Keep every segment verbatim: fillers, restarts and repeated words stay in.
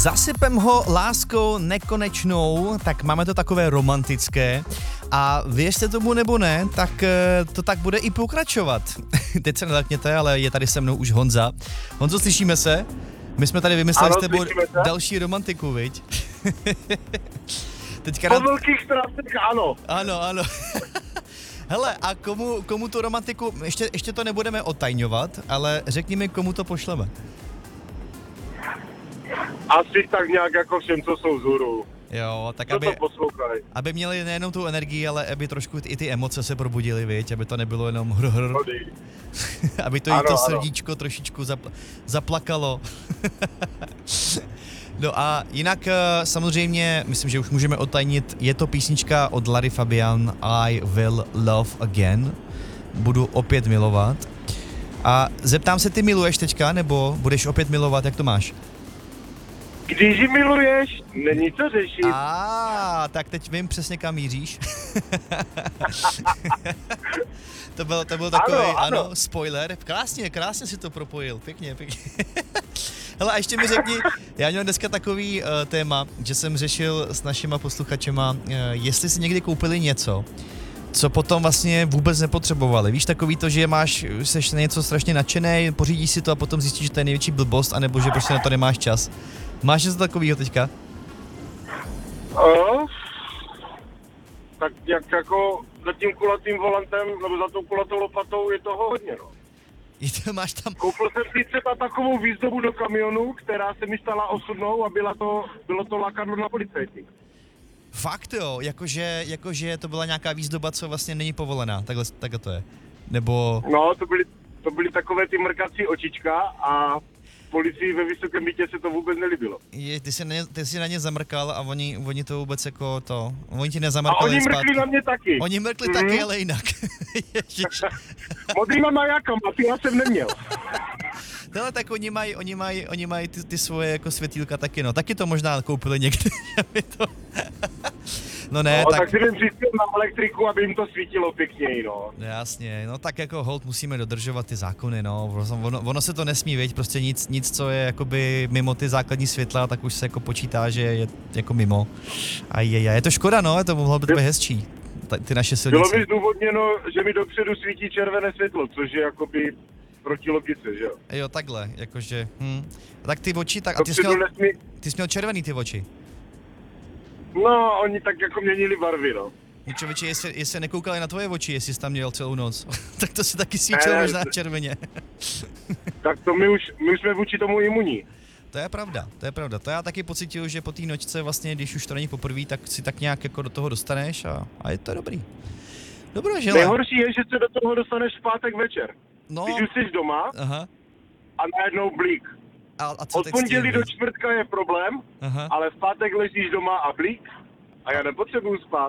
Zasypem ho láskou nekonečnou, tak máme to takové romantické a věřte tomu nebo ne, tak to tak bude i pokračovat. Teď se nelekněte, ale je tady se mnou už Honza. Honzo, slyšíme se? My jsme tady vymysleli ano, s tebou další romantiku, viď? Teďka Po nám... velkých strastech ano. Ano, ano. Hele, a komu, komu tu romantiku, ještě, ještě to nebudeme otajňovat, ale řekni mi, komu to pošleme. Asi tak nějak jako všem, co jsou vzhůru. Jo, tak Co aby, to poslouchají? aby měli nejenom tu energii, ale aby trošku i ty emoce se probudily, viď? Aby to nebylo jenom hr, hr. Aby to i Ano, to ano. srdíčko trošičku zapl- zaplakalo. No a jinak samozřejmě, myslím, že už můžeme otajnit, je to písnička od Larry Fabian, I Will Love Again. Budu opět milovat. A zeptám se, ty miluješ teďka, nebo budeš opět milovat, jak to máš? Když ji miluješ, není co řešit. A tak teď vím přesně, kam míříš. to byl, to byl takový, ano, Ano, ano. ano, spoiler. Krásně, krásně si to propojil, pěkně, pěkně. Hele, a ještě mi řekni, já měl dneska takový uh, téma, že jsem řešil s našima posluchačema, uh, jestli si někdy koupili něco, co potom vlastně vůbec nepotřebovali. Víš, takový to, že máš, seš na něco strašně nadšenej, pořídíš si to a potom zjistíš, že to je největší blbost, anebo že prostě na to nemáš čas. Máš něco takového teďka? Uh, tak jak jako za tím kulatým volantem, nebo za tou kulatou lopatou je toho hodně, no. I to máš tam... Koupil jsem si třeba takovou výzdobu do kamionu, která se mi stala osudnou a byla to, bylo to lákadlo na policajty. Fakt jo, jakože, jakože to byla nějaká výzdoba, co vlastně není povolená, takhle, takhle to je. Nebo... No, to byly, to byly takové ty mrkací očička a policii ve Vysokém bytě se to vůbec nelíbilo. Je, ty, jsi na ně, ty jsi na ně zamrkal a oni, oni to vůbec jako to... Oni ti A nezamrkali oni zpátky. mrkli na mě taky. Oni mrkli Mhm. taky, ale jinak. Ježiš. Modrýma majákama, ty já jsem neměl. Hele, tak oni mají, oni mají, oni mají ty, ty svoje jako světýlka taky, no. Taky to možná koupili někdy, aby to... No ne, No, tak... tak si jdem přispět na elektriku, aby jim to svítilo pěkněji, no. Jasně, no tak jako hold musíme dodržovat ty zákony, no. Ono, ono se to nesmí, věď, prostě nic, nic, co je jakoby mimo ty základní světla, tak už se jako počítá, že je jako mimo. A je, je to škoda, no, to mohlo být hezčí, ta, ty naše silnice. Bylo mi zdůvodněno, že mi dopředu svítí červené světlo, což je jakoby proti logice, že jo? Jo, takhle, jakože, hm. A tak ty oči, tak, a ty jsi, Dopředu měl, nesmí... ty jsi měl červený ty oči. No, oni tak jako měnili barvy, no. Člověče, jestli, jestli nekoukali na tvoje oči, jestli jsi tam měl celou noc, tak to si taky svítil Ne, možná ne. červeně. Tak to my už, my už jsme vůči tomu imunní. To je pravda, to je pravda. To já taky pocituju, že po té nočce vlastně, když už to není poprvé, tak si tak nějak jako do toho dostaneš a, a je to dobrý. Dobrá, žele. Nejhorší je, že se do toho dostaneš v pátek večer. No, Když už jsi doma aha. a najednou blík. A, a co Od teď s tím, pondělí do viď? čtvrtka je problém, Aha. ale v pátek ležíš doma a blík a já nepotřebuju spát.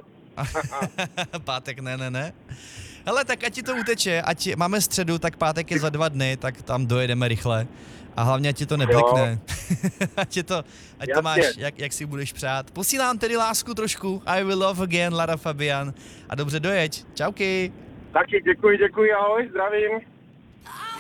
Pátek, ne, ne, ne. Hele, tak ať ti to uteče, ať máme středu, tak pátek je za dva dny, tak tam dojedeme rychle. A hlavně ať ti to neblikne. ať ti to, ať to máš, jak, jak si budeš přát. Posílám tedy lásku trošku. I Will Love Again, Lara Fabian. A dobře dojeď. Čauky. Taky děkuji, děkuji, ahoj, zdravím.